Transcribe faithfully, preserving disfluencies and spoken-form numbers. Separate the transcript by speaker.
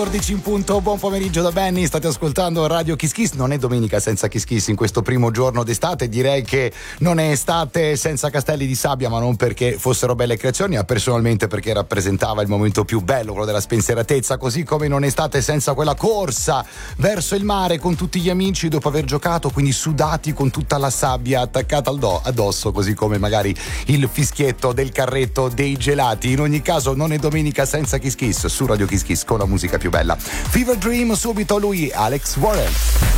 Speaker 1: quattordici in punto, buon pomeriggio da Benny, state ascoltando Radio Kiss Kiss. Non è domenica senza Kiss Kiss in questo primo giorno d'estate, direi che non è estate senza castelli di sabbia, ma non perché fossero belle creazioni, ma personalmente perché rappresentava il momento più bello, quello della spensieratezza, così come non è estate senza quella corsa verso il mare con tutti gli amici dopo aver giocato, quindi sudati con tutta la sabbia attaccata al do- addosso, così come magari il fischietto del carretto dei gelati. In ogni caso non è domenica senza Kiss Kiss su Radio Kiss Kiss con la musica più bella. Fever Dream, subito lui Alex Warren.